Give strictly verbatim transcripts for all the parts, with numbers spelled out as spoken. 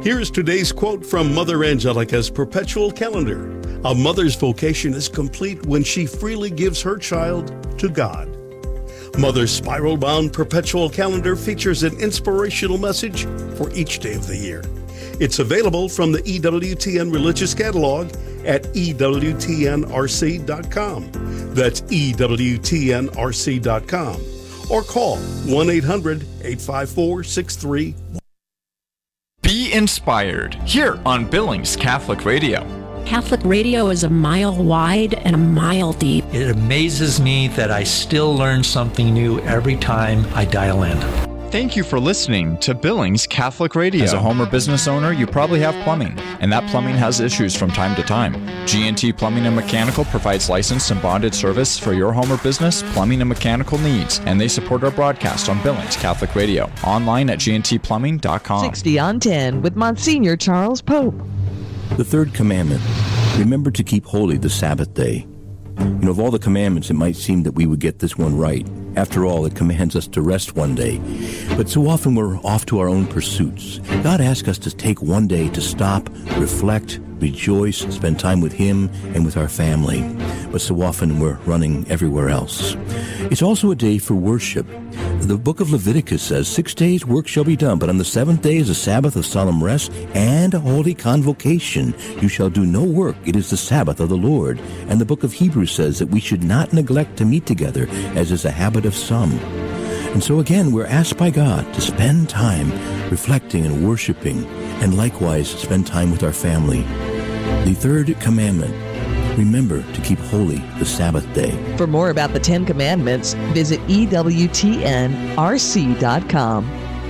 Here is today's quote from Mother Angelica's perpetual calendar. A mother's vocation is complete when she freely gives her child to God. Mother's spiral-bound perpetual calendar features an inspirational message for each day of the year. It's available from the E W T N Religious Catalog at E W T N R C dot com. That's E W T N R C dot com. Or call one eight hundred eight five four six three one. Be inspired here on Billings Catholic Radio. Catholic radio is a mile wide and a mile deep. It amazes me that I still learn something new every time I dial in. Thank you for listening to Billings Catholic Radio. As a home or business owner, you probably have plumbing, and that plumbing has issues from time to time. G and T Plumbing and Mechanical provides licensed and bonded service for your home or business plumbing and mechanical needs, and they support our broadcast on Billings Catholic Radio, online at G and T plumbing dot com. sixty on ten with Monsignor Charles Pope. The third commandment, remember to keep holy the Sabbath day. You know, of all the commandments, it might seem that we would get this one right. After all, it commands us to rest one day. But so often we're off to our own pursuits. God asks us to take one day to stop, reflect, rejoice, spend time with Him and with our family. But so often we're running everywhere else. It's also a day for worship. The book of Leviticus says, Six days work shall be done, but on the seventh day is a Sabbath of solemn rest and a holy convocation. You shall do no work. It is the Sabbath of the Lord. And the book of Hebrews says that we should not neglect to meet together, as is a habit of some. And so again, we're asked by God to spend time reflecting and worshiping, and likewise spend time with our family. The third commandment, remember to keep holy the Sabbath day. For more about the Ten Commandments, visit E W T N R C dot com.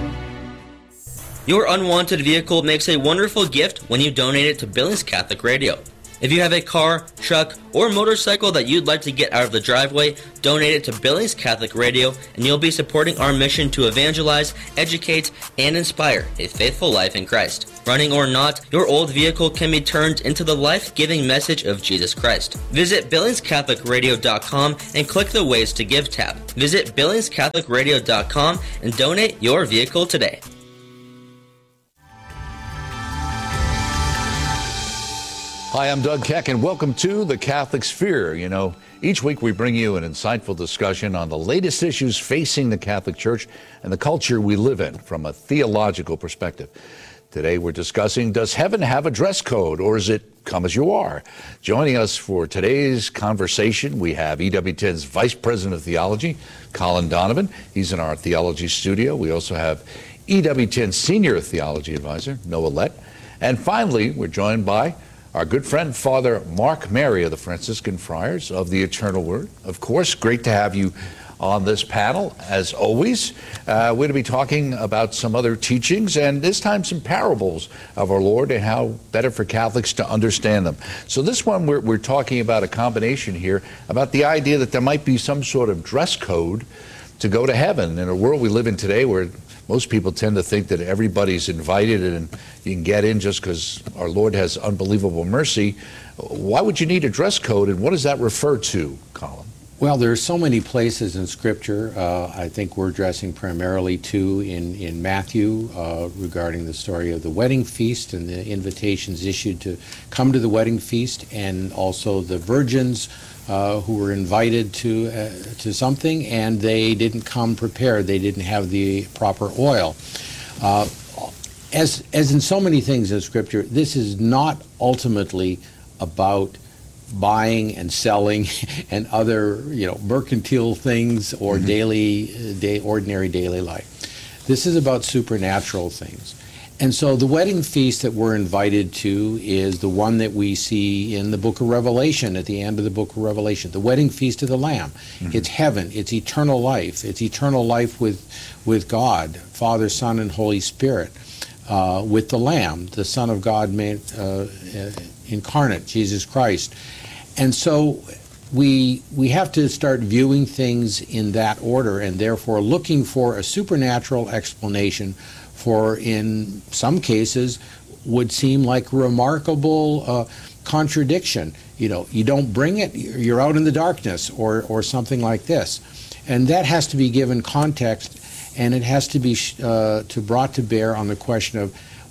Your unwanted vehicle makes a wonderful gift when you donate it to Billings Catholic Radio. If you have a car, truck, or motorcycle that you'd like to get out of the driveway, donate it to Billings Catholic Radio, and you'll be supporting our mission to evangelize, educate, and inspire a faithful life in Christ. Running or not, your old vehicle can be turned into the life-giving message of Jesus Christ. Visit Billings Catholic Radio dot com and click the Ways to Give tab. Visit Billings Catholic Radio dot com and donate your vehicle today. Hi, I'm Doug Keck, and welcome to The Catholic Sphere. You know, each week we bring you an insightful discussion on the latest issues facing the Catholic Church and the culture we live in from a theological perspective. Today we're discussing, does heaven have a dress code, or is it come as you are? Joining us for today's conversation, we have E W T N's Vice President of Theology, Colin Donovan. He's in our theology studio. We also have E W T N Senior Theology Advisor, Noah Lett. And finally, we're joined by our good friend, Father Mark Mary of the Franciscan Friars of the Eternal Word. Of course, great to have you on this panel, as always. Uh, we're going to be talking about some other teachings, and this time some parables of our Lord and how better for Catholics to understand them. So this one, we're, we're talking about a combination here, about the idea that there might be some sort of dress code to go to heaven. In a world we live in today where most people tend to think that everybody's invited and you can get in just because our Lord has unbelievable mercy. Why would you need a dress code, and what does that refer to, Colin? Well, there are so many places in Scripture. Uh, I think we're addressing primarily two in, in Matthew uh, regarding the story of the wedding feast and the invitations issued to come to the wedding feast, and also the virgins Uh, who were invited to uh, to something, and they didn't come prepared. They didn't have the proper oil. Uh, as as in so many things in Scripture, this is not ultimately about buying and selling and other, you know, mercantile things or mm-hmm. daily, day, ordinary daily life. This is about supernatural things. And so the wedding feast that we're invited to is the one that we see in the book of Revelation, at the end of the book of Revelation, the wedding feast of the Lamb. Mm-hmm. It's heaven, it's eternal life, it's eternal life with, with God, Father, Son, and Holy Spirit, uh, with the Lamb, the Son of God made uh, incarnate, Jesus Christ. And so we, we have to start viewing things in that order, and therefore looking for a supernatural explanation for, in some cases, would seem like remarkable uh, contradiction. You know, you don't bring it, you're out in the darkness, or, or something like this. And that has to be given context, and it has to be uh, to brought to bear on the question of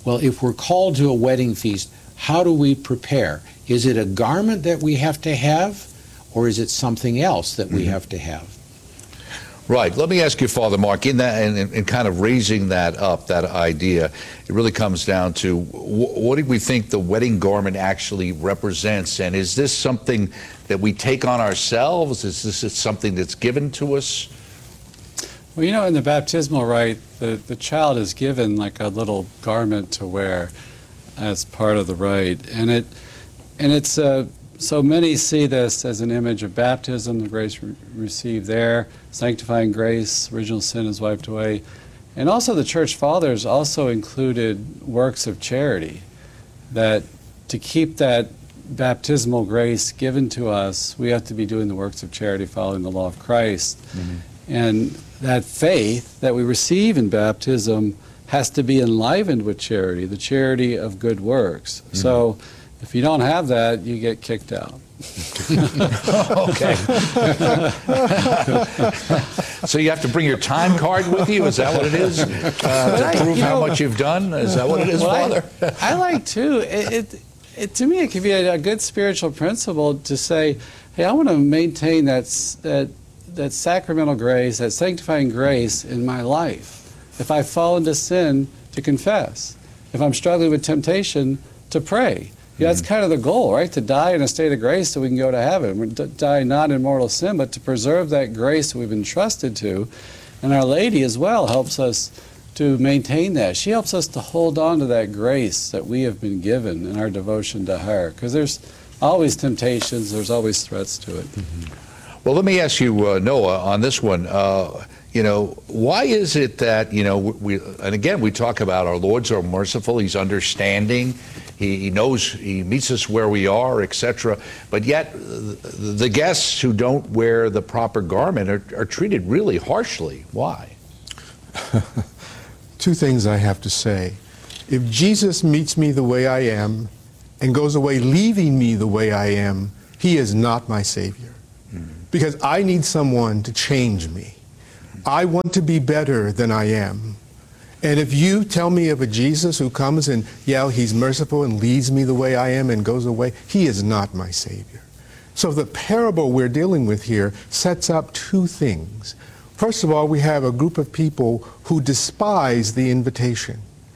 Well, if we're called to a wedding feast, how do we prepare? Is it a garment that we have to have, or is it something else that we mm-hmm. have to have? Right. Let me ask you, Father Mark, in that and, and kind of raising that up, that idea, it really comes down to wh- what do we think the wedding garment actually represents? And is this something that we take on ourselves? Is this something that's given to us? Well, you know, in the baptismal rite, the, the child is given like a little garment to wear as part of the rite. And it and it's uh, so many see this as an image of baptism, the grace re- received there, sanctifying grace, original sin is wiped away. And also the church fathers also included works of charity, that to keep that baptismal grace given to us, we have to be doing the works of charity following the law of Christ. Mm-hmm. And that faith that we receive in baptism has to be enlivened with charity, the charity of good works. Mm-hmm. So if you don't have that, you get kicked out. Okay. So you have to bring your time card with you? Is that what it is? Uh, to prove how much you've done? Is that what it is, well, Father? I, I like, too. It, it, it, to me, it can be a, a good spiritual principle to say, hey, I want to maintain that, that, that sacramental grace, that sanctifying grace in my life. If I fall into sin, to confess. If I'm struggling with temptation, to pray. Yeah, that's kind of the goal, right? To die in a state of grace so we can go to heaven. We die not in mortal sin, but to preserve that grace that we've been entrusted to. And Our Lady as well helps us to maintain that. She helps us to hold on to that grace that we have been given in our devotion to her. Because there's always temptations, there's always threats to it. Mm-hmm. Well, let me ask you, uh, Noah, on this one. Uh, you know, why is it that, you know, we, and again, we talk about our Lord's are merciful, He's understanding, He, he knows, He meets us where we are, et cetera. But yet, the, the guests who don't wear the proper garment are, are treated really harshly. Why? Two things I have to say. If Jesus meets me the way I am and goes away leaving me the way I am, He is not my Savior. Mm-hmm. Because I need someone to change me. I want to be better than I am. And if you tell me of a Jesus who comes and, yeah, He's merciful and leaves me the way I am and goes away, He is not my Savior. So the parable we're dealing with here sets up two things. First of all, we have a group of people who despise the invitation,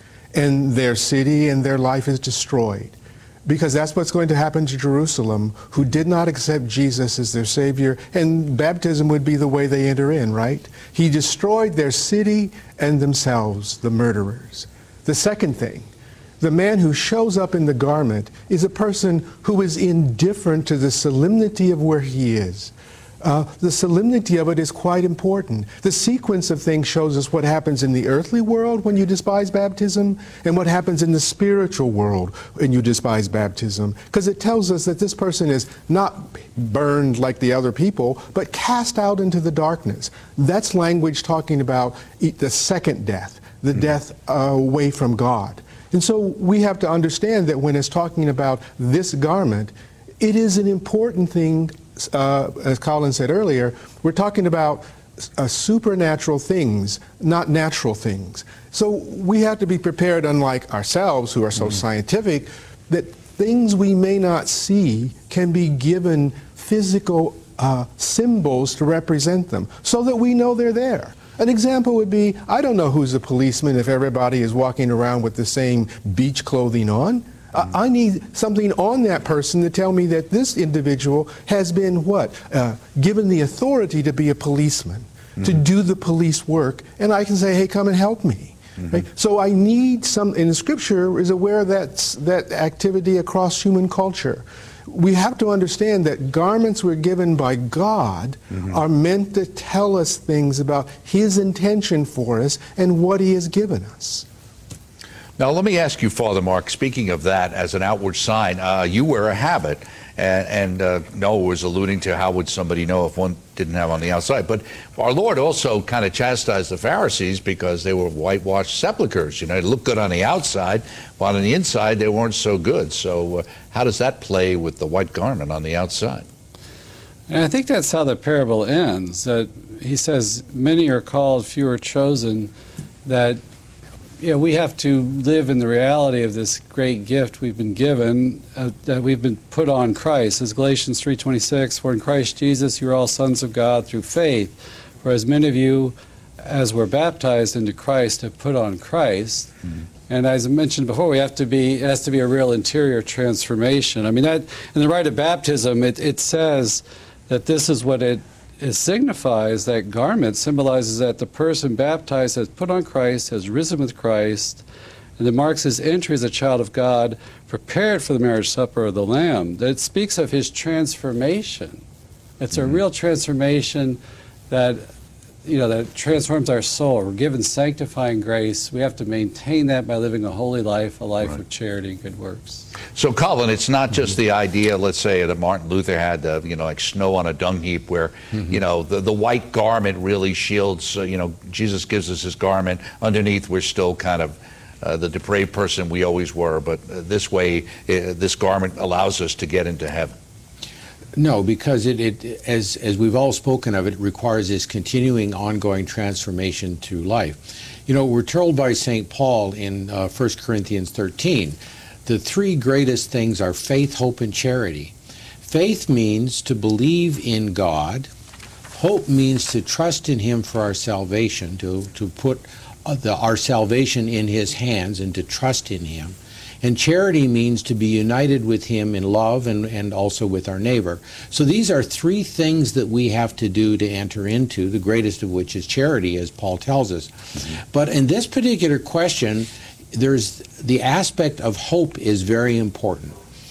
and their city and their life is destroyed. Because that's what's going to happen to Jerusalem, who did not accept Jesus as their Savior, and baptism would be the way they enter in, right? He destroyed their city and themselves, the murderers. The second thing, the man who shows up in the garment is a person who is indifferent to the solemnity of where he is. Uh, the solemnity of it is quite important. The sequence of things shows us what happens in the earthly world when you despise baptism and what happens in the spiritual world when you despise baptism. Because it tells us that this person is not burned like the other people, but cast out into the darkness. That's language talking about the second death, the mm-hmm. death uh, away from God. And so we have to understand that when it's talking about this garment, it is an important thing. Uh, as Colin said earlier, we're talking about uh, supernatural things, not natural things. So we have to be prepared, unlike ourselves who are so mm-hmm. scientific, that things we may not see can be given physical uh, symbols to represent them so that we know they're there. An example would be, I don't know who's a policeman if everybody is walking around with the same beach clothing on. I need something on that person to tell me that this individual has been what? Uh, given the authority to be a policeman, mm-hmm. to do the police work, and I can say, hey, come and help me. Mm-hmm. Right? So I need some, and the Scripture is aware of that, that activity across human culture. We have to understand that garments were given by God mm-hmm. are meant to tell us things about His intention for us and what He has given us. Now, let me ask you, Father Mark, speaking of that as an outward sign, uh, you wear a habit, and, and uh, Noah was alluding to how would somebody know if one didn't have on the outside. But our Lord also kind of chastised the Pharisees because they were whitewashed sepulchres. You know, they looked good on the outside, but on the inside they weren't so good. So uh, how does that play with the white garment on the outside? And I think that's how the parable ends, that He says, many are called, few are chosen, that you know, we have to live in the reality of this great gift we've been given, uh, that we've been put on Christ. As Galatians three twenty-six, for in Christ Jesus you are all sons of God through faith. For as many of you as were baptized into Christ have put on Christ. Mm-hmm. And as I mentioned before, we have to be, it has to be a real interior transformation. I mean, that in the rite of baptism, it, it says that this is what it It signifies, that garment symbolizes that the person baptized has put on Christ, has risen with Christ, and it marks his entry as a child of God, prepared for the marriage supper of the Lamb. That it speaks of his transformation. It's mm-hmm. a real transformation that, you know, that transforms our soul. We're given sanctifying grace. We have to maintain that by living a holy life, a life right. of charity and good works. So, Colin, it's not just the idea, let's say, that Martin Luther had, uh, you know, like snow on a dung heap, where, mm-hmm. you know, the, the white garment really shields, uh, you know, Jesus gives us his garment. Underneath, we're still kind of uh, the depraved person we always were. But uh, this way, uh, this garment allows us to get into heaven. No, because it, it as, as we've all spoken of, it requires this continuing, ongoing transformation through life. You know, we're told by Saint Paul in uh, First Corinthians thirteen, the three greatest things are faith, hope, and charity. Faith means to believe in God. Hope means to trust in him for our salvation, to, to put uh, the, our salvation in his hands and to trust in him. And charity means to be united with him in love and, and also with our neighbor. So these are three things that we have to do to enter into, the greatest of which is charity, as Paul tells us. Mm-hmm. But in this particular question, there's the aspect of hope is very important.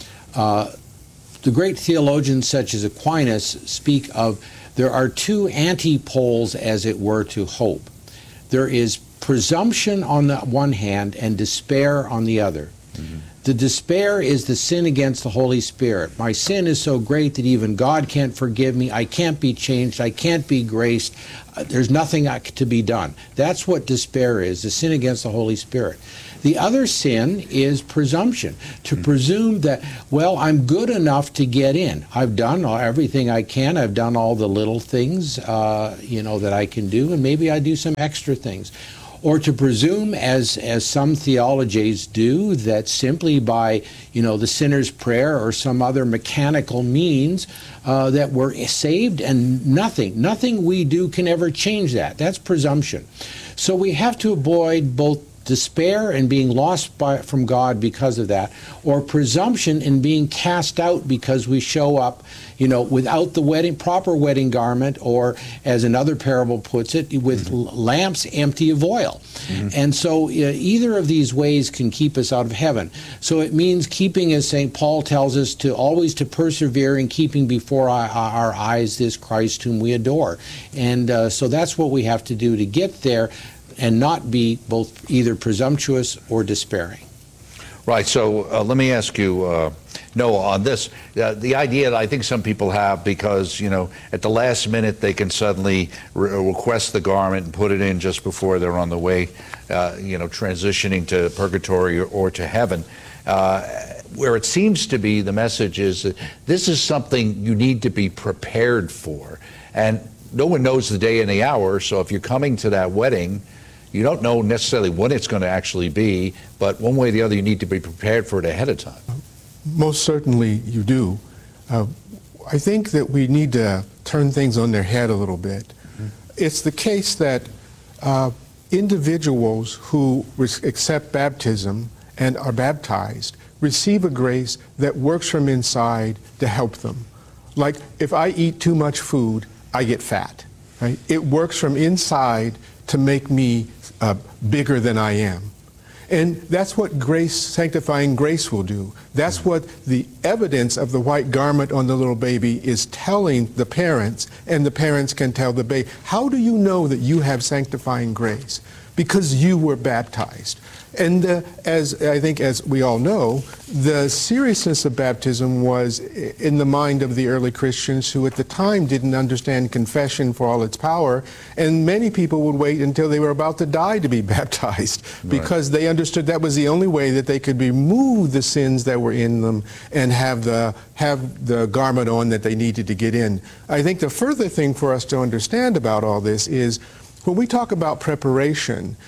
Uh, the great theologians such as Aquinas speak of there are two antipoles, as it were, to hope. There is presumption on the one hand and despair on the other. Mm-hmm. The despair is the sin against the Holy Spirit. My sin is so great that even God can't forgive me. I can't be changed. I can't be graced. Uh, there's nothing to be done. That's what despair is, the sin against the Holy Spirit. The other sin is presumption, to presume that, well, I'm good enough to get in. I've done everything I can. I've done all the little things, uh, you know, that I can do, and maybe I do some extra things. Or to presume, as as some theologies do, that simply by, you know, the sinner's prayer or some other mechanical means uh, that we're saved, and nothing, nothing we do can ever change that. That's presumption. So we have to avoid both despair and being lost by, from God because of that, or presumption in being cast out because we show up, you know, without the wedding, proper wedding garment, or as another parable puts it, with mm-hmm. lamps empty of oil. Mm-hmm. And so uh, either of these ways can keep us out of heaven. So it means keeping, as Saint Paul tells us, to always to persevere in keeping before our, our eyes this Christ whom we adore. And uh, so that's what we have to do to get there, and not be both either presumptuous or despairing. Right, so uh, let me ask you, uh, Noah, on this, uh, the idea that I think some people have, because, you know, at the last minute they can suddenly re request the garment and put it in just before they're on the way, uh, you know, transitioning to purgatory or, or to heaven. Uh, where it seems to be the message is that this is something you need to be prepared for. And no one knows the day and the hour, so if you're coming to that wedding, you don't know necessarily when it's going to actually be, but one way or the other, you need to be prepared for it ahead of time. Most certainly you do. Uh, I think that we need to turn things on their head a little bit. Mm-hmm. It's the case that uh, individuals who accept baptism and are baptized receive a grace that works from inside to help them. Like if I eat too much food, I get fat. Right? It works from inside to make me uh, bigger than I am. And that's what grace, sanctifying grace will do. That's what the evidence of the white garment on the little baby is telling the parents, and the parents can tell the baby. How do you know that you have sanctifying grace? Because you were baptized. And uh, as I think, as we all know, the seriousness of baptism was in the mind of the early Christians, who at the time didn't understand confession for all its power, and many people would wait until they were about to die to be baptized, because right. they understood that was the only way that they could remove the sins that were in them and have the have the garment on that they needed to get in. I think the further thing for us to understand about all this is, when we talk about preparation,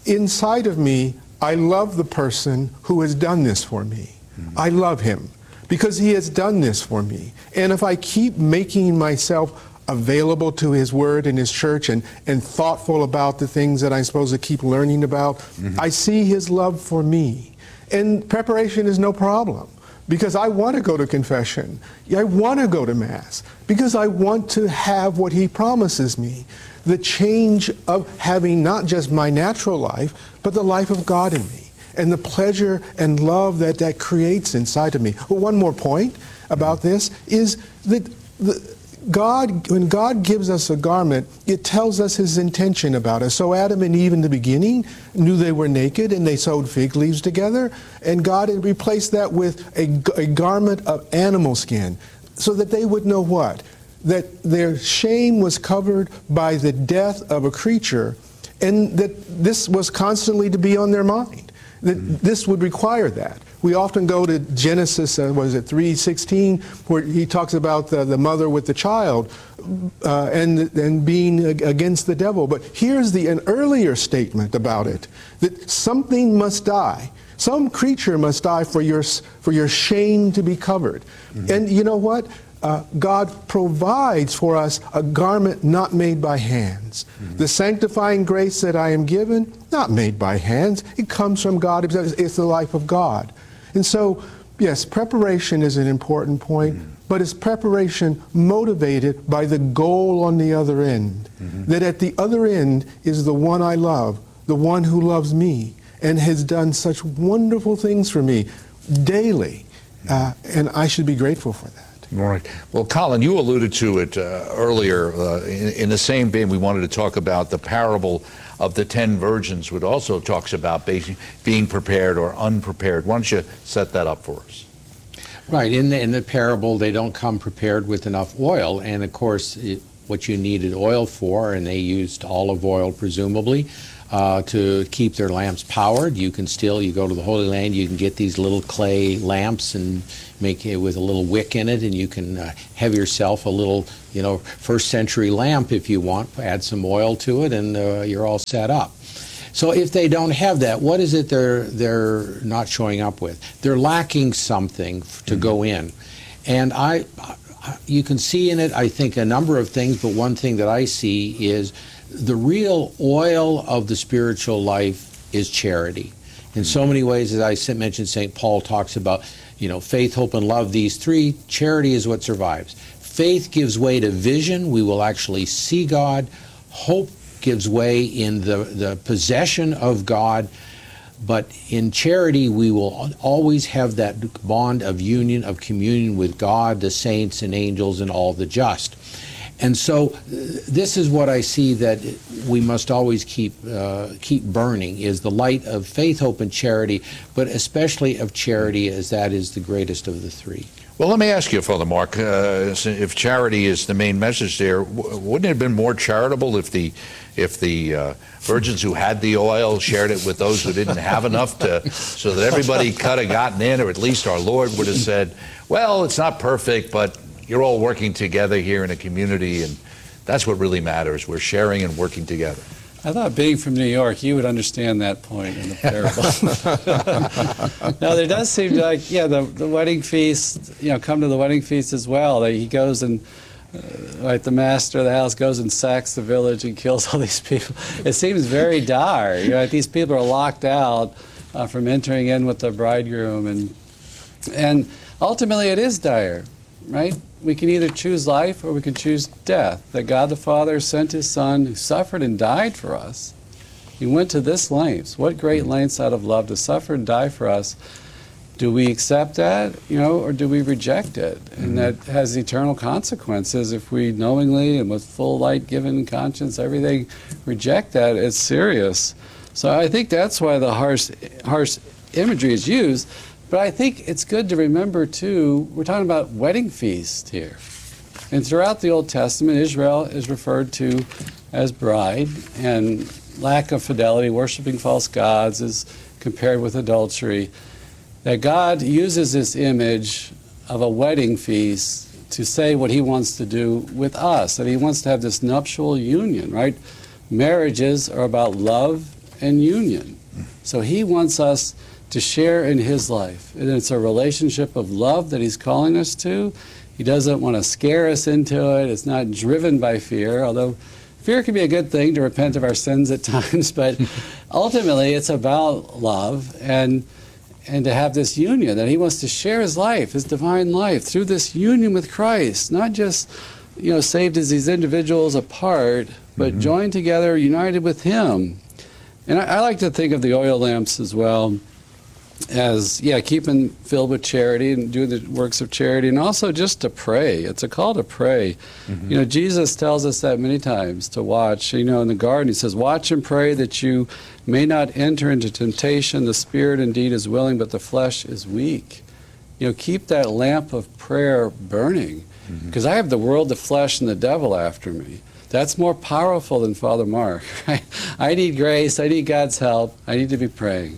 inside of me, I love the person who has done this for me. Mm-hmm. I love him because he has done this for me. And if I keep making myself available to his word and his church and, and thoughtful about the things that I'm supposed to keep learning about, mm-hmm. I see his love for me. And preparation is no problem because I want to go to confession. I want to go to Mass because I want to have what he promises me. The change of having not just my natural life, but the life of God in me and the pleasure and love that that creates inside of me. Well, one more point about this is that the, God, when God gives us a garment, it tells us his intention about us. So Adam and Eve in the beginning knew they were naked and they sewed fig leaves together, and God had replaced that with a, a garment of animal skin so that they would know what? That their shame was covered by the death of a creature, and that this was constantly to be on their mind. That this would require that. We often go to Genesis, uh, what is it, three sixteen, where he talks about the, the mother with the child uh, and, and being against the devil. But here's the, an earlier statement about it, that something must die. Some creature must die for your, for your shame to be covered. Mm-hmm. And you know what? Uh, God provides for us a garment not made by hands. Mm-hmm. The sanctifying grace that I am given, not made by hands. It comes from God. It's the life of God. And so, yes, preparation is an important point, mm-hmm. but is preparation motivated by the goal on the other end? Mm-hmm. That at the other end is the one I love, the one who loves me and has done such wonderful things for me daily. Uh, and I should be grateful for that. All right. Well, Colin, you alluded to it uh, earlier. Uh, in, in the same vein, we wanted to talk about the parable of the ten virgins, which also talks about being, being prepared or unprepared. Why don't you set that up for us? Right. In the, in the parable, they don't come prepared with enough oil. And, of course, it, what you needed oil for, and they used olive oil, presumably, Uh, to keep their lamps powered. You can still, you go to the Holy Land, you can get these little clay lamps and make it with a little wick in it, and you can uh, have yourself a little, you know, first century lamp if you want, add some oil to it, and uh, you're all set up. So if they don't have that, what is it they're, they're not showing up with? They're lacking something to go in. And I, you can see in it, I think, a number of things, but one thing that I see is the real oil of the spiritual life is charity. In so many ways, as I mentioned, Saint Paul talks about, you know, faith, hope, and love, these three. Charity is what survives. Faith gives way to vision. We will actually see God. Hope gives way in the, the possession of God. But in charity, we will always have that bond of union, of communion with God, the saints and angels, and all the just. And so uh, this is what I see that we must always keep uh, keep burning, is the light of faith, hope, and charity, but especially of charity, as that is the greatest of the three. Well, let me ask you, Father Mark, uh, if charity is the main message there, w- wouldn't it have been more charitable if the if the uh, virgins who had the oil shared it with those who didn't have enough, to, so that everybody could have gotten in, or at least our Lord would have said, well, it's not perfect, but you're all working together here in a community, and that's what really matters. We're sharing and working together. I thought, being from New York, you would understand that point in the parable. No, there does seem like, yeah, the, the wedding feast, you know, come to the wedding feast as well. He goes and, uh, right, the master of the house goes and sacks the village and kills all these people. It seems very dire. You know, these people are locked out uh, from entering in with the bridegroom, and and ultimately it is dire, right? We can either choose life or we can choose death. That God the Father sent his Son, who suffered and died for us. He went to this lengths. What great lengths out of love to suffer and die for us. Do we accept that, you know, or do we reject it? And that has eternal consequences if we knowingly and with full light-given conscience, everything, reject that. It's serious. So I think that's why the harsh, harsh imagery is used. But I think it's good to remember, too, we're talking about wedding feast here. And throughout the Old Testament, Israel is referred to as bride, and lack of fidelity, worshiping false gods, is compared with adultery. That God uses this image of a wedding feast to say what he wants to do with us, that he wants to have this nuptial union, right? Marriages are about love and union. So he wants us to share in his life. And it's a relationship of love that he's calling us to. He doesn't want to scare us into it. It's not driven by fear, although fear can be a good thing to repent of our sins at times, but ultimately it's about love and and to have this union, that he wants to share his life, his divine life, through this union with Christ, not just, you know, saved as these individuals apart, but mm-hmm. joined together, united with him. And I, I like to think of the oil lamps as well as, yeah, keeping filled with charity and doing the works of charity, and also just to pray. It's a call to pray. Mm-hmm. You know, Jesus tells us that many times, to watch. You know, in the garden, he says, watch and pray that you may not enter into temptation. The spirit indeed is willing, but the flesh is weak. You know, keep that lamp of prayer burning, because mm-hmm. I have the world, the flesh, and the devil after me. That's more powerful than Father Mark. I need grace. I need God's help. I need to be praying.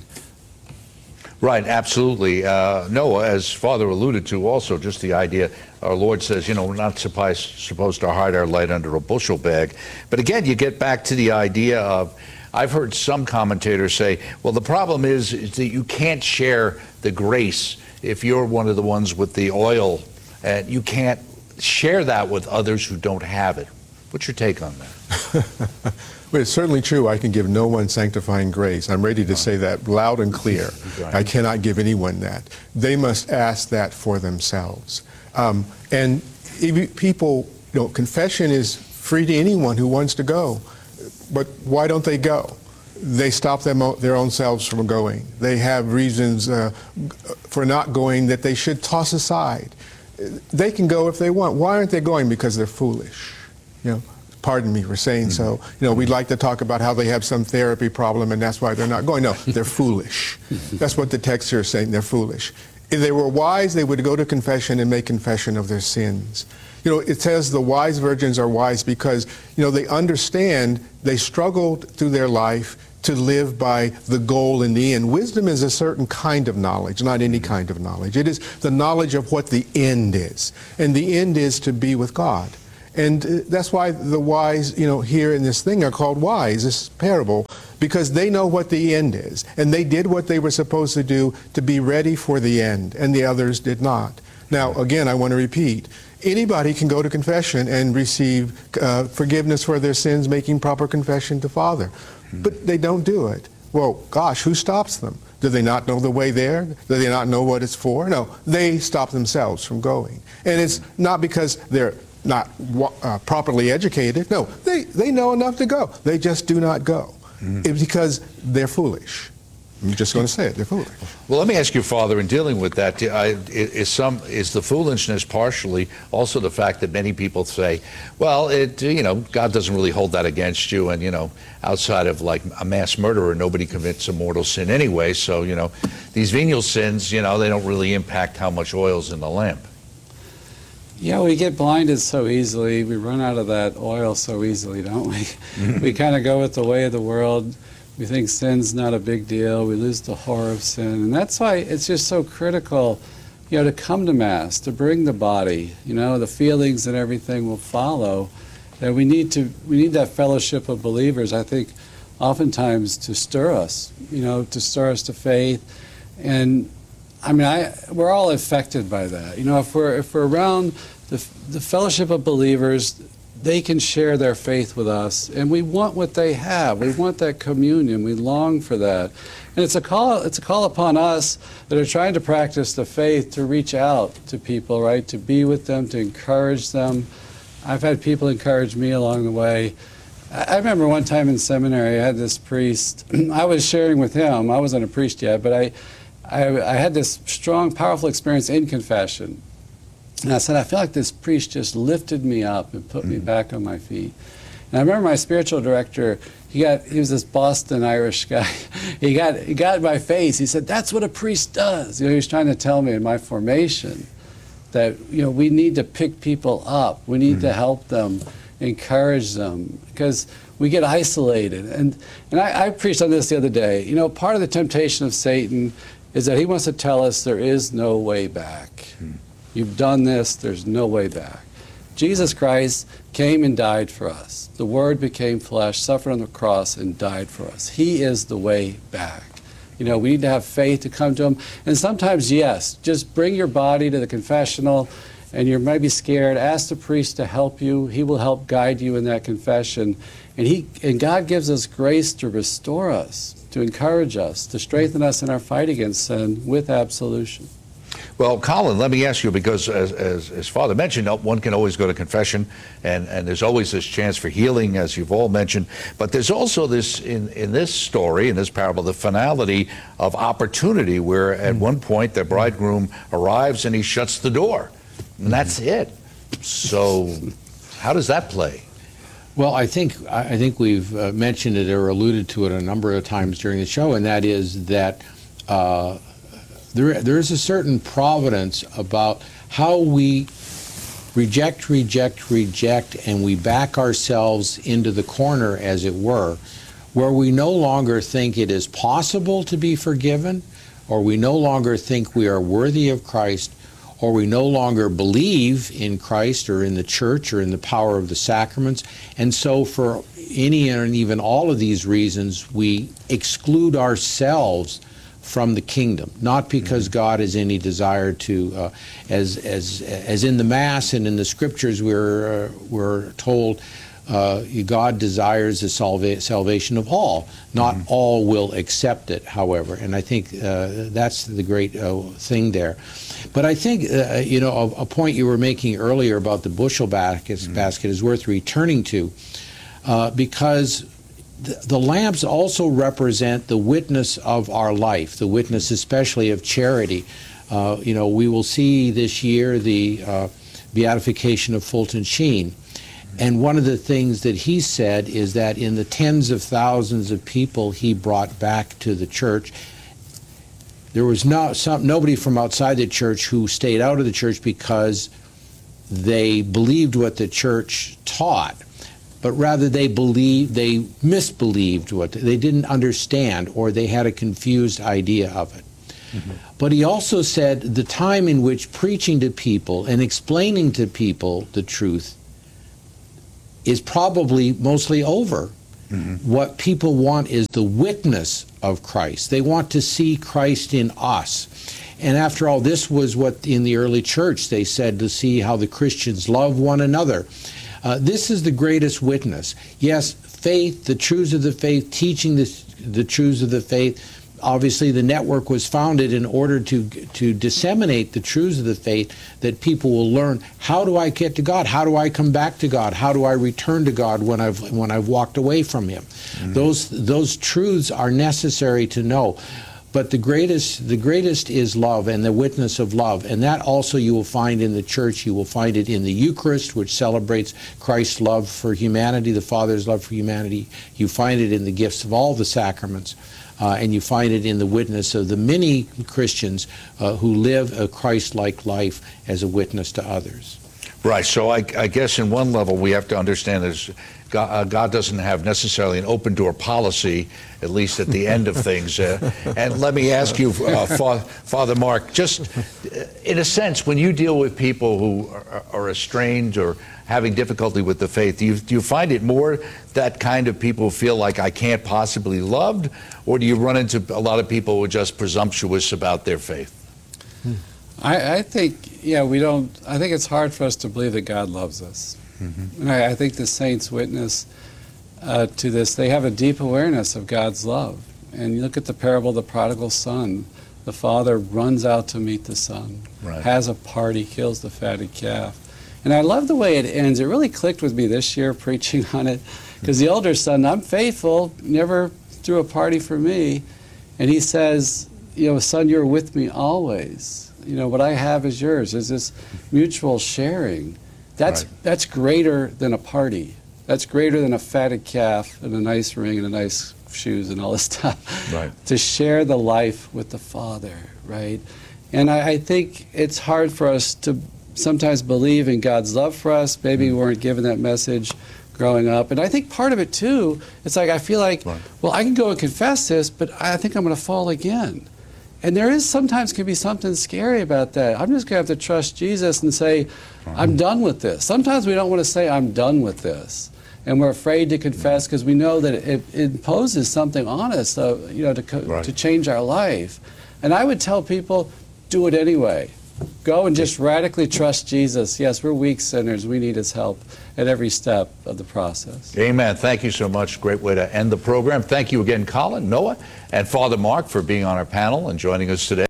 Right, absolutely. Uh, no, as Father alluded to also, just the idea, our Lord says, you know, we're not supposed, supposed to hide our light under a bushel bag. But again, you get back to the idea of, I've heard some commentators say, well, the problem is, is that you can't share the grace if you're one of the ones with the oil, and you can't share that with others who don't have it. What's your take on that? Well, it's certainly true. I can give no one sanctifying grace. I'm ready to say that loud and clear. Right. I cannot give anyone that. They must ask that for themselves. Um, and if people, you know, confession is free to anyone who wants to go. But why don't they go? They stop them, their own selves from going. They have reasons uh, for not going that they should toss aside. They can go if they want. Why aren't they going? Because they're foolish. You know. Pardon me for saying so. You know, we'd like to talk about how they have some therapy problem and that's why they're not going. No, they're foolish. That's what the text here is saying. They're foolish. If they were wise, they would go to confession and make confession of their sins. You know, it says the wise virgins are wise because, you know, they understand they struggled through their life to live by the goal in the end. Wisdom is a certain kind of knowledge, not any kind of knowledge. It is the knowledge of what the end is. And the end is to be with God. And that's why the wise, you know, here in this thing are called wise, this parable, because they know what the end is. And they did what they were supposed to do to be ready for the end, and the others did not. Now, again, I want to repeat, anybody can go to confession and receive uh, forgiveness for their sins, making proper confession to Father. But they don't do it. Well, gosh, who stops them? Do they not know the way there? Do they not know what it's for? No, they stop themselves from going. And it's not because they're not uh, properly educated. No, they, they know enough to go. They just do not go. Mm-hmm. It's because they're foolish. I'm just going to say it. They're foolish. Well, let me ask you, Father, in dealing with that, is some is the foolishness partially also the fact that many people say, well, it you know, God doesn't really hold that against you, and you know, outside of like a mass murderer, nobody commits a mortal sin anyway. So you know, these venial sins, you know, they don't really impact how much oil's in the lamp. Yeah, we get blinded so easily. We run out of that oil so easily, don't we? We kind of go with the way of the world. We think sin's not a big deal. We lose the horror of sin. And that's why it's just so critical, you know, to come to Mass, to bring the body. You know, the feelings and everything will follow. That we need to, we need that fellowship of believers, I think, oftentimes to stir us, you know, to stir us to faith. And I mean, I, we're all affected by that. You know, if we're if we're around the the fellowship of believers, they can share their faith with us, and we want what they have. We want that communion. We long for that, and it's a call. It's a call upon us that are trying to practice the faith to reach out to people, right? To be with them, to encourage them. I've had people encourage me along the way. I remember one time in seminary, I had this priest. I was sharing with him. I wasn't a priest yet, but I. I, I had this strong, powerful experience in confession. And I said, I feel like this priest just lifted me up and put mm. me back on my feet. And I remember my spiritual director, he got he was this Boston Irish guy. he got he got in my face. He said, that's what a priest does. You know, he was trying to tell me in my formation that, you know, we need to pick people up. We need mm. to help them, encourage them, because we get isolated. And, and I, I preached on this the other day. You know, part of the temptation of Satan is that he wants to tell us there is no way back. Hmm. You've done this, there's no way back. Jesus Christ came and died for us. The Word became flesh, suffered on the cross, and died for us. He is the way back. You know, we need to have faith to come to Him. And sometimes, yes, just bring your body to the confessional, and you might be scared. Ask the priest to help you. He will help guide you in that confession. And, he, and God gives us grace to restore us, to encourage us, to strengthen us in our fight against sin with absolution. Well, Colin, let me ask you, because as, as, as Father mentioned, one can always go to confession, and, and there's always this chance for healing, as you've all mentioned. But there's also this, in, in this story, in this parable, the finality of opportunity, where at mm-hmm. one point the bridegroom arrives and he shuts the door. And that's it. So how does that play? Well, I think I think we've uh, mentioned it or alluded to it a number of times during the show, and that is that uh, there there is a certain providence about how we reject, reject, reject, and we back ourselves into the corner, as it were, where we no longer think it is possible to be forgiven, or we no longer think we are worthy of Christ, or we no longer believe in Christ or in the church or in the power of the sacraments. And so for any and even all of these reasons, we exclude ourselves from the kingdom, not because mm-hmm. God has any desire to, uh, as, as, as in the Mass and in the Scriptures we're, uh, we're told, Uh, God desires the salva salvation of all. Not mm-hmm. all will accept it, however, and I think uh, that's the great uh, thing there. But I think, uh, you know, a, a point you were making earlier about the bushel basket, mm-hmm. basket is worth returning to, uh, because the, the lamps also represent the witness of our life, the witness especially of charity. Uh, you know, we will see this year the uh, beatification of Fulton Sheen. And one of the things that he said is that in the tens of thousands of people he brought back to the church, there was not some, nobody from outside the church who stayed out of the church because they believed what the church taught, but rather they believed, they misbelieved what, they didn't understand, or they had a confused idea of it. Mm-hmm. But he also said the time in which preaching to people and explaining to people the truth is probably mostly over. Mm-hmm. What people want is the witness of Christ. They want to see Christ in us. And after all, this was what in the early church they said, to see how the Christians love one another. Uh, this is the greatest witness. Yes, faith, the truths of the faith, teaching the, the truths of the faith. Obviously, the network was founded in order to to disseminate the truths of the faith, that people will learn, how do I get to God? How do I come back to God? How do I return to God when I've when I've walked away from Him? Mm-hmm. Those those truths are necessary to know. But the greatest the greatest is love, and the witness of love, and that also you will find in the church. You will find it in the Eucharist, which celebrates Christ's love for humanity, the Father's love for humanity. You find it in the gifts of all the sacraments. Uh, and you find it in the witness of the many Christians uh, who live a Christ-like life as a witness to others. Right. So I, I guess in one level we have to understand is God, uh, God doesn't have necessarily an open door policy, at least at the end of things. Uh, and let me ask you, uh, Fa Father Mark, just uh, in a sense, when you deal with people who are, are estranged or having difficulty with the faith, do you, do you find it more that kind of people feel like I can't possibly be loved, or do you run into a lot of people who are just presumptuous about their faith? I, I think, yeah, we don't, I think it's hard for us to believe that God loves us. Mm-hmm. And I, I think the saints witness uh, to this. They have a deep awareness of God's love. And you look at the parable of the prodigal son. The father runs out to meet the son, right. has a party, kills the fatted calf. And I love the way it ends. It really clicked with me this year preaching on it, because the older son, I'm faithful, never threw a party for me. And he says, you know, son, you're with me always. You know, what I have is yours. There's this mutual sharing. That's, right. that's greater than a party. That's greater than a fatted calf and a nice ring and a nice shoes and all this stuff. Right. To share the life with the Father, right? And I, I think it's hard for us to sometimes believe in God's love for us. Maybe we weren't given that message growing up. And I think part of it, too, it's like I feel like, right. well, I can go and confess this, but I think I'm going to fall again. And there is sometimes can be something scary about that. I'm just going to have to trust Jesus and say, I'm done with this. Sometimes we don't want to say, I'm done with this. And we're afraid to confess because we know that it, it imposes something on us, uh, you know, to, co- Right. to change our life. And I would tell people, do it anyway. Go and just radically trust Jesus. Yes, we're weak sinners. We need his help at every step of the process. Amen. Thank you so much. Great way to end the program. Thank you again, Colin, Noah, and Father Mark for being on our panel and joining us today.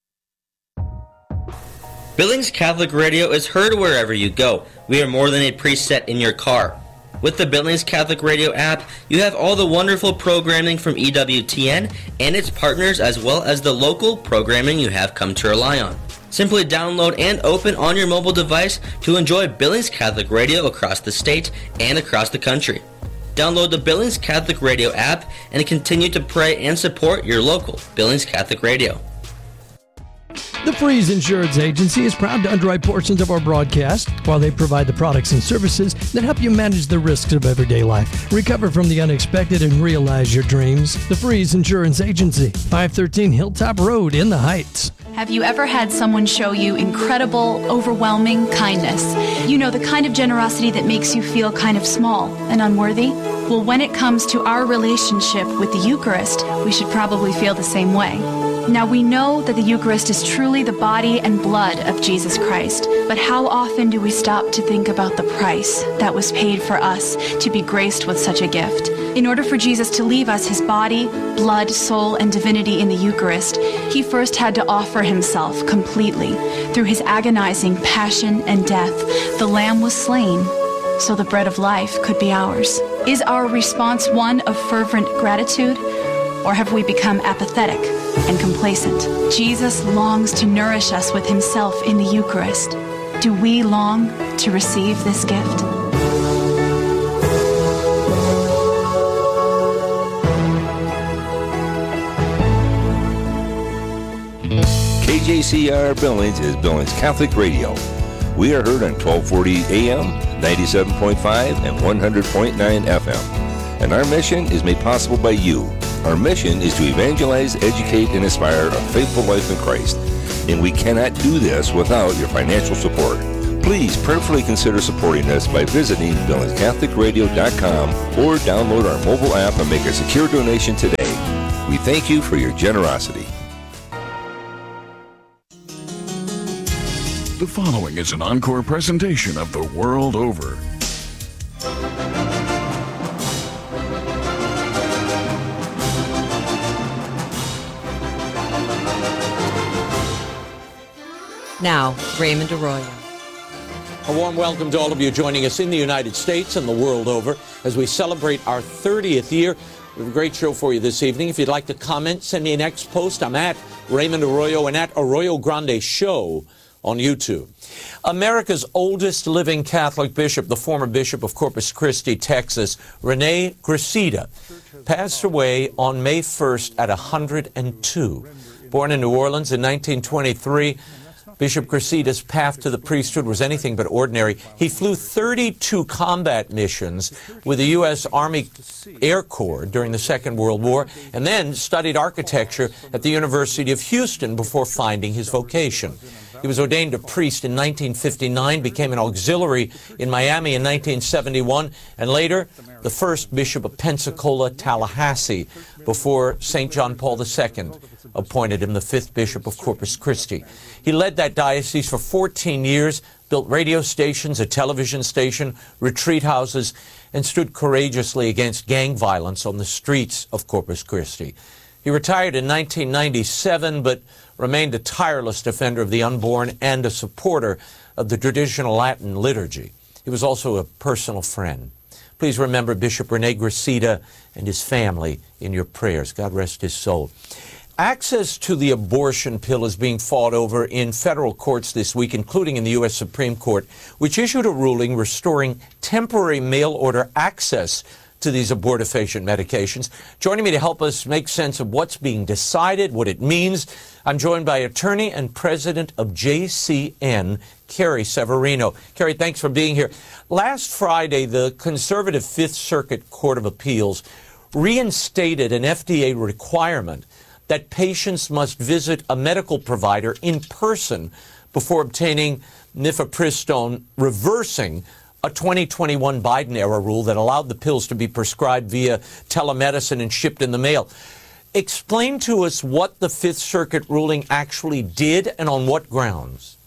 Billings Catholic Radio is heard wherever you go. We are more than a preset in your car. With the Billings Catholic Radio app, you have all the wonderful programming from E W T N and its partners, as well as the local programming you have come to rely on. Simply download and open on your mobile device to enjoy Billings Catholic Radio across the state and across the country. Download the Billings Catholic Radio app and continue to pray and support your local Billings Catholic Radio. The Freeze Insurance Agency is proud to underwrite portions of our broadcast while they provide the products and services that help you manage the risks of everyday life, recover from the unexpected, and realize your dreams. The Freeze Insurance Agency, five thirteen Hilltop Road in the Heights. Have you ever had someone show you incredible, overwhelming kindness? You know, the kind of generosity that makes you feel kind of small and unworthy? Well, when it comes to our relationship with the Eucharist, we should probably feel the same way. Now, we know that the Eucharist is truly the body and blood of Jesus Christ, but how often do we stop to think about the price that was paid for us to be graced with such a gift? In order for Jesus to leave us his body, blood, soul, and divinity in the Eucharist, he first had to offer himself completely. Through his agonizing passion and death, the Lamb was slain so the bread of life could be ours. Is our response one of fervent gratitude, or have we become apathetic and complacent? Jesus longs to nourish us with himself in the Eucharist. Do we long to receive this gift? K J C R Billings is Billings Catholic Radio. We are heard on twelve forty A M, ninety-seven point five, and one hundred point nine F M. And our mission is made possible by you. Our mission is to evangelize, educate, and inspire a faithful life in Christ. And we cannot do this without your financial support. Please prayerfully consider supporting us by visiting billings catholic radio dot com or download our mobile app and make a secure donation today. We thank you for your generosity. The following is an encore presentation of The World Over. Now, Raymond Arroyo. A warm welcome to all of you joining us in the United States and the world over as we celebrate our thirtieth year. We have a great show for you this evening. If you'd like to comment, send me an X post. I'm at Raymond Arroyo and at Arroyo Grande Show on YouTube. America's oldest living Catholic bishop, the former bishop of Corpus Christi, Texas, Rene Gracida, passed away on May first at one hundred two. Born in New Orleans in nineteen twenty-three, Bishop Gracida's path to the priesthood was anything but ordinary. He flew thirty-two combat missions with the U S Army Air Corps during the Second World War, and then studied architecture at the University of Houston before finding his vocation. He was ordained a priest in nineteen fifty-nine, became an auxiliary in Miami in nineteen seventy-one, and later the first bishop of Pensacola, Tallahassee, before Saint John Paul the Second appointed him the fifth bishop of Corpus Christi. He led that diocese for fourteen years, built radio stations, a television station, retreat houses, and stood courageously against gang violence on the streets of Corpus Christi. He retired in nineteen ninety-seven, but remained a tireless defender of the unborn and a supporter of the traditional Latin liturgy. He was also a personal friend. Please remember Bishop Rene Gracida and his family in your prayers. God rest his soul. Access to the abortion pill is being fought over in federal courts this week, including in the U S Supreme Court, which issued a ruling restoring temporary mail order access to these abortifacient medications. Joining me to help us make sense of what's being decided, what it means, I'm joined by attorney and president of J C N, Carrie Severino. Carrie, thanks for being here. Last Friday, the conservative Fifth Circuit Court of Appeals reinstated an F D A requirement that patients must visit a medical provider in person before obtaining mifepristone, reversing a twenty twenty-one Biden-era rule that allowed the pills to be prescribed via telemedicine and shipped in the mail. Explain to us what the Fifth Circuit ruling actually did and on what grounds.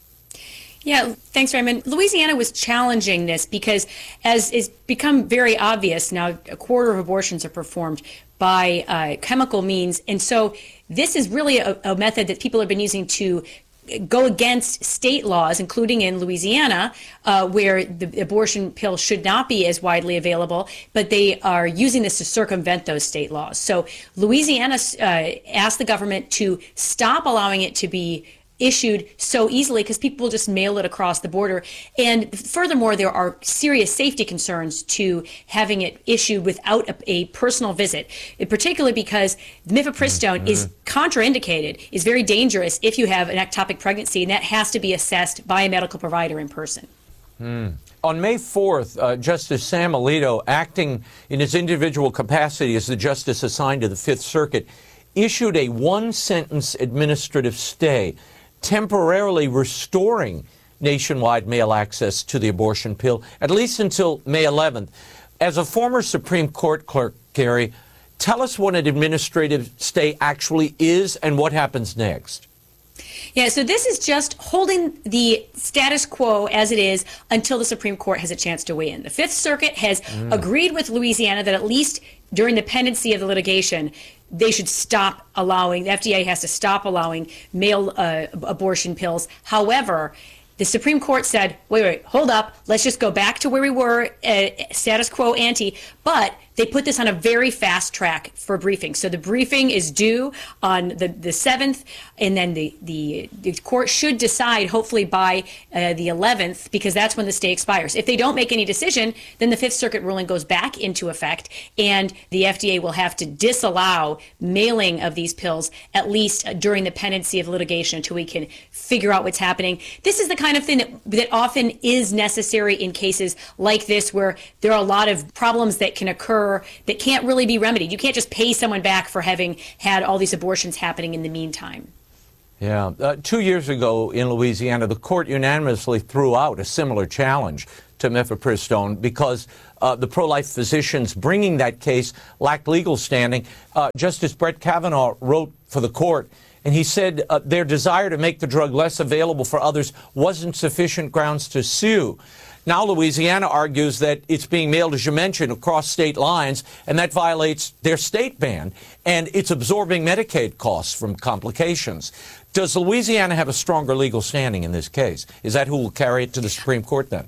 Yeah, thanks, Raymond. Louisiana was challenging this because, as is become very obvious now, a quarter of abortions are performed by uh, chemical means. And so this is really a, a method that people have been using to go against state laws, including in Louisiana, uh, where the abortion pill should not be as widely available, but they are using this to circumvent those state laws. So Louisiana uh, asked the government to stop allowing it to be issued so easily because people will just mail it across the border. And furthermore, there are serious safety concerns to having it issued without a, a personal visit, particularly because mifepristone mm-hmm. is contraindicated, is very dangerous if you have an ectopic pregnancy, and that has to be assessed by a medical provider in person. Mm. On May fourth, uh, Justice Sam Alito, acting in his individual capacity as the justice assigned to the Fifth Circuit, issued a one-sentence administrative stay temporarily restoring nationwide mail access to the abortion pill, at least until May eleventh. As a former Supreme Court clerk, Gary, tell us what an administrative stay actually is and what happens next. Yeah, so this is just holding the status quo as it is until the Supreme Court has a chance to weigh in. The Fifth Circuit has mm. agreed with Louisiana that at least during the pendency of the litigation, they should stop allowing, the F D A has to stop allowing male uh, abortion pills. However, the Supreme Court said, wait, wait, hold up, let's just go back to where we were, uh, status quo ante, but they put this on a very fast track for briefing. So the briefing is due on the, the seventh, and then the, the, the court should decide hopefully by uh, the eleventh, because that's when the stay expires. If they don't make any decision, then the Fifth Circuit ruling goes back into effect, and the F D A will have to disallow mailing of these pills, at least during the pendency of litigation, until we can figure out what's happening. This is the kind of thing that, that often is necessary in cases like this, where there are a lot of problems that can occur that can't really be remedied. You can't just pay someone back for having had all these abortions happening in the meantime. Yeah. Uh, two years ago in Louisiana, the court unanimously threw out a similar challenge to mifepristone because uh, the pro-life physicians bringing that case lacked legal standing. Uh, Justice Brett Kavanaugh wrote for the court, and he said uh, their desire to make the drug less available for others wasn't sufficient grounds to sue. Now Louisiana argues that it's being mailed, as you mentioned, across state lines, and that violates their state ban, and it's absorbing Medicaid costs from complications. Does Louisiana have a stronger legal standing in this case? Is that who will carry it to the Supreme Court then?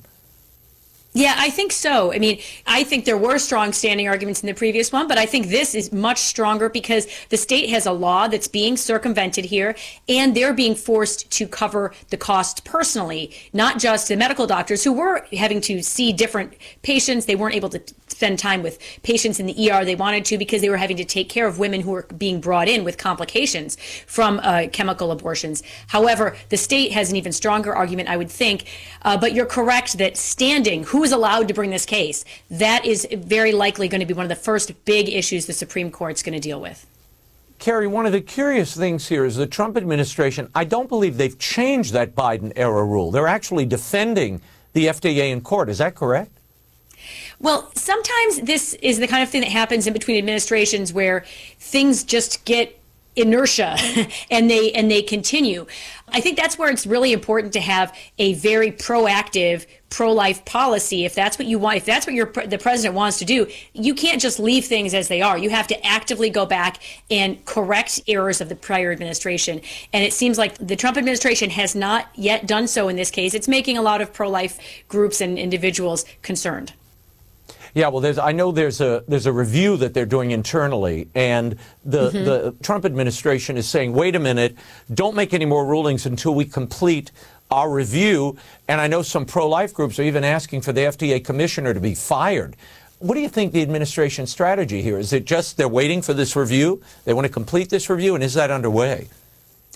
Yeah, I think so. I mean, I think there were strong standing arguments in the previous one, but I think this is much stronger because the state has a law that's being circumvented here, and they're being forced to cover the costs personally, not just the medical doctors who were having to see different patients. They weren't able to spend time with patients in the E R they wanted to because they were having to take care of women who were being brought in with complications from uh, chemical abortions. However, the state has an even stronger argument, I would think, uh, but you're correct that standing, who is allowed to bring this case, that is very likely going to be one of the first big issues the Supreme Court's going to deal with. Carrie, one of the curious things here is the Trump administration, I don't believe they've changed that Biden-era rule. They're actually defending the F D A in court. Is that correct? Well, sometimes this is the kind of thing that happens in between administrations where things just get inertia and they and they continue. I think that's where it's really important to have a very proactive pro-life policy. If that's what you want, if that's what your the president wants to do, you can't just leave things as they are. You have to actively go back and correct errors of the prior administration. And it seems like the Trump administration has not yet done so in this case. It's making a lot of pro-life groups and individuals concerned. Yeah, well, there's, I know there's a there's a review that they're doing internally, and the, mm-hmm. the Trump administration is saying, wait a minute, don't make any more rulings until we complete our review. And I know some pro-life groups are even asking for the F D A commissioner to be fired. What do you think the administration's strategy here? Is it just they're waiting for this review? They want to complete this review, and is that underway?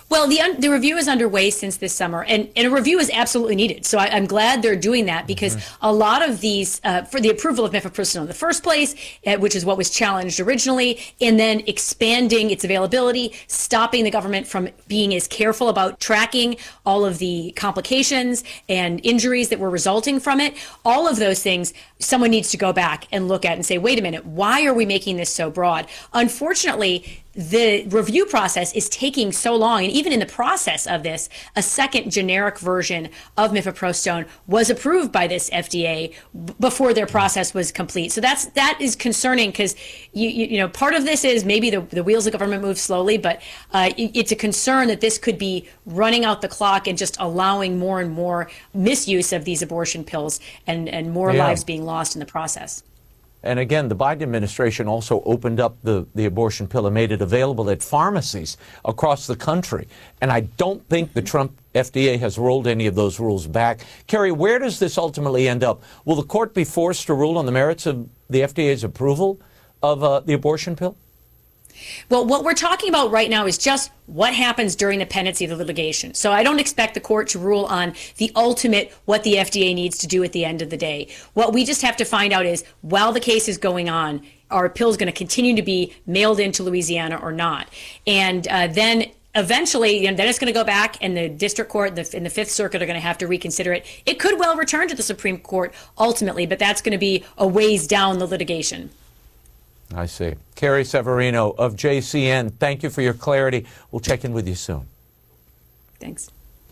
Well, the un- the review is underway since this summer, and, and a review is absolutely needed. So I, I'm glad they're doing that, because mm-hmm. a lot of these, uh, for the approval of mifepristone in the first place, uh, which is what was challenged originally, and then expanding its availability, stopping the government from being as careful about tracking all of the complications and injuries that were resulting from it, all of those things, someone needs to go back and look at and say, wait a minute, why are we making this so broad? Unfortunately, the review process is taking so long, and even in the process of this, a second generic version of mifepristone was approved by this F D A b- before their process was complete. So that's that is concerning, because you, you you know part of this is maybe the, the wheels of government move slowly, but uh, it, it's a concern that this could be running out the clock and just allowing more and more misuse of these abortion pills, and and more yeah. lives being lost in the process. And again, the Biden administration also opened up the, the abortion pill and made it available at pharmacies across the country. And I don't think the Trump F D A has rolled any of those rules back. Kerry, where does this ultimately end up? Will the court be forced to rule on the merits of the F D A's approval of uh, the abortion pill? Well, what we're talking about right now is just what happens during the pendency of the litigation. So I don't expect the court to rule on the ultimate, what the F D A needs to do at the end of the day. What we just have to find out is, while the case is going on, are pills going to continue to be mailed into Louisiana or not? And uh, then eventually, you know, then it's going to go back, and the district court the, and the Fifth Circuit are going to have to reconsider it. It could well return to the Supreme Court ultimately, but that's going to be a ways down the litigation. I see. Kerry Severino of J C N, thank you for your clarity. We'll check in with you soon. Thanks.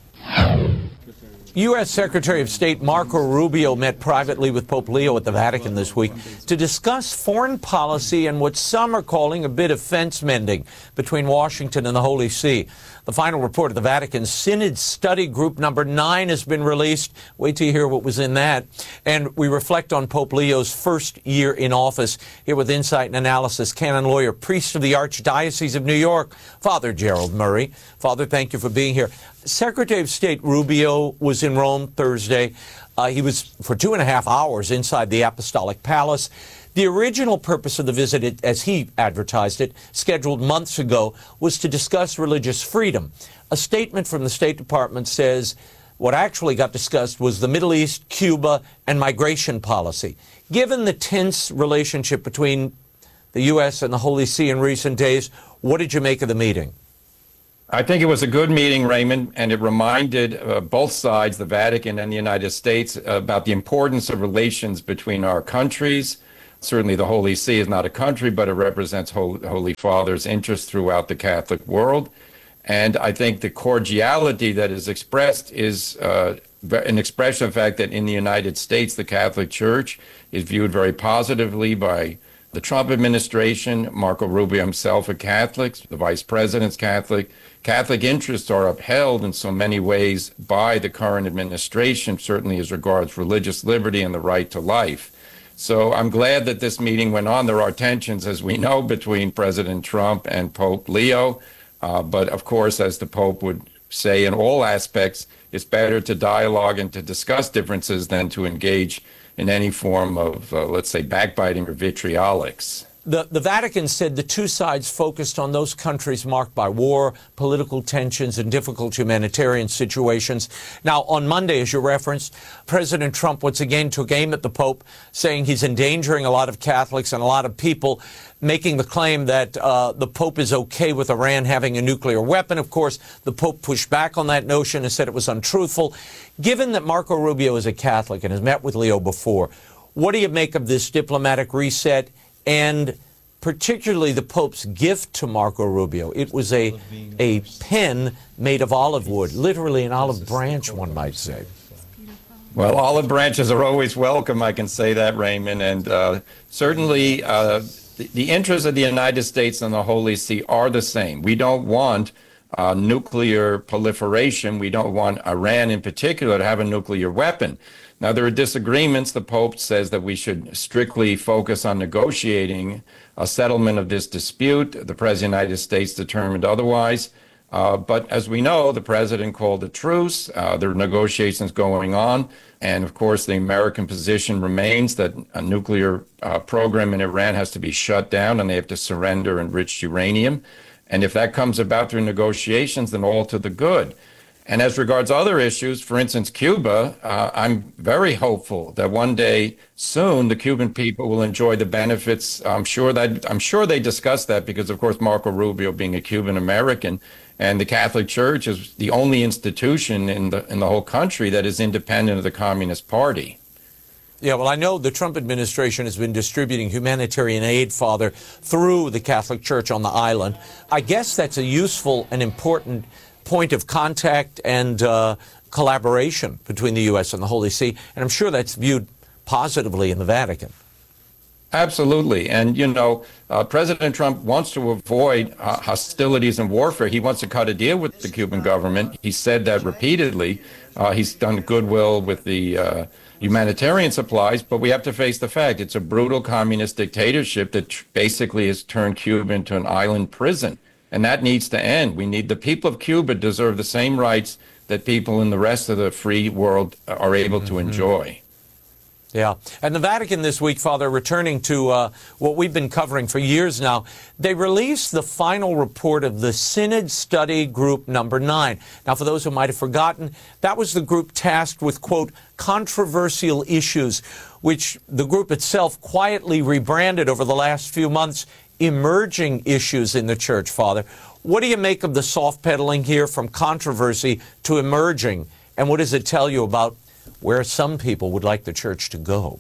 U S Secretary of State Marco Rubio met privately with Pope Leo at the Vatican this week to discuss foreign policy and what some are calling a bit of fence mending between Washington and the Holy See. The final report of the Vatican's Synod Study Group number nine has been released. Wait till you hear what was in that. And we reflect on Pope Leo's first year in office. Here with insight and analysis, canon lawyer, priest of the Archdiocese of New York, Father Gerald Murray. Father, thank you for being here. Secretary of State Rubio was in Rome Thursday. Uh, he was for two and a half hours inside the Apostolic Palace. The original purpose of the visit, as he advertised it, scheduled months ago, was to discuss religious freedom. A statement from the State Department says what actually got discussed was the Middle East, Cuba, and migration policy. Given the tense relationship between the U S and the Holy See in recent days, what did you make of the meeting? I think it was a good meeting, Raymond, and it reminded uh, both sides, the Vatican and the United States, about the importance of relations between our countries. Certainly the Holy See is not a country, but it represents Holy Father's interests throughout the Catholic world. And I think the cordiality that is expressed is uh, an expression of the fact that in the United States, the Catholic Church is viewed very positively by the Trump administration. Marco Rubio himself a Catholic, the Vice President's Catholic. Catholic interests are upheld in so many ways by the current administration, certainly as regards religious liberty and the right to life. So I'm glad that this meeting went on. There are tensions, as we know, between President Trump and Pope Leo. Uh, but of course, as the Pope would say in all aspects, it's better to dialogue and to discuss differences than to engage in any form of, uh, let's say, backbiting or vitriolics. The, the Vatican said the two sides focused on those countries marked by war, political tensions, and difficult humanitarian situations. Now, on Monday, as you referenced, President Trump once again took aim at the Pope, saying he's endangering a lot of Catholics and a lot of people, making the claim that uh, the Pope is okay with Iran having a nuclear weapon. Of course, the Pope pushed back on that notion and said it was untruthful. Given that Marco Rubio is a Catholic and has met with Leo before, what do you make of this diplomatic reset? And particularly the Pope's gift to Marco Rubio. It was a, a pen made of olive wood, literally an olive branch, one might say. Well, olive branches are always welcome, I can say that, Raymond. And uh, certainly uh, the, the interests of the United States and the Holy See are the same. We don't want uh, nuclear proliferation. We don't want Iran in particular to have a nuclear weapon. Now, there are disagreements. The Pope says that we should strictly focus on negotiating a settlement of this dispute. The President of the United States determined otherwise. Uh, but as we know, the President called a truce. Uh, there are negotiations going on. And of course, the American position remains that a nuclear uh, program in Iran has to be shut down and they have to surrender enriched uranium. And if that comes about through negotiations, then all to the good. And as regards other issues, for instance, Cuba, uh, I'm very hopeful that one day soon the Cuban people will enjoy the benefits. I'm sure that I'm sure they discussed that because, of course, Marco Rubio being a Cuban American, and the Catholic Church is the only institution in the in the whole country that is independent of the Communist Party. Yeah, well, I know the Trump administration has been distributing humanitarian aid, Father, through the Catholic Church on the island. I guess that's a useful and important point of contact and uh, collaboration between the U S and the Holy See, and I'm sure that's viewed positively in the Vatican. Absolutely. And, you know, uh, President Trump wants to avoid uh, hostilities and warfare. He wants to cut a deal with the Cuban government. He said that repeatedly. Uh, he's done goodwill with the uh, humanitarian supplies, but we have to face the fact it's a brutal communist dictatorship that tr- basically has turned Cuba into an island prison. And that needs to end. We need the people of Cuba deserve the same rights that people in the rest of the free world are able to enjoy. Yeah. And the Vatican this week, Father, returning to uh, what we've been covering for years now, they released the final report of the Synod Study Group Number Nine. Now, for those who might have forgotten, that was the group tasked with, quote, controversial issues, which the group itself quietly rebranded over the last few months emerging issues in the church, Father. What do you make of the soft pedaling here from controversy to emerging? And what does it tell you about where some people would like the church to go?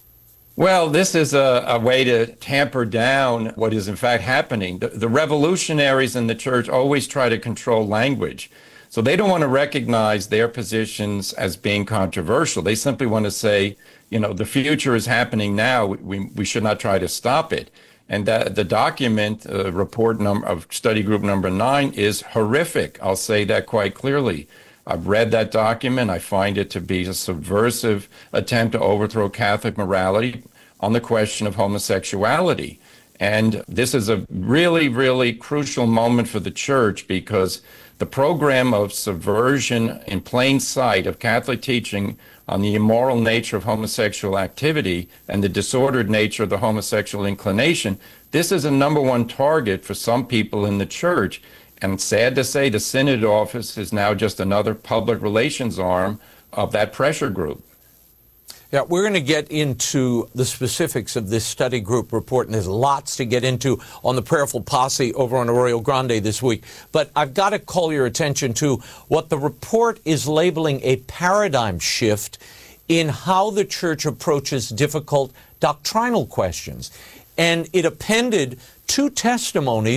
Well, this is a, a way to tamper down what is in fact happening. The, the revolutionaries in the church always try to control language. So they don't want to recognize their positions as being controversial. They simply want to say, you know, the future is happening now. We, we should not try to stop it. And that, the document, uh, report number of study group number nine, is horrific. I'll say that quite clearly. I've read that document. I find it to be a subversive attempt to overthrow Catholic morality on the question of homosexuality. And this is a really, really crucial moment for the church because the program of subversion in plain sight of Catholic teaching on the immoral nature of homosexual activity and the disordered nature of the homosexual inclination, this is a number one target for some people in the church. And sad to say, the Synod office is now just another public relations arm of that pressure group. Yeah, we're going to get into the specifics of this study group report, and there's lots to get into on the Prayerful Posse over on Arroyo Grande this week. But I've got to call your attention to what the report is labeling a paradigm shift in how the church approaches difficult doctrinal questions. And it appended two testimonies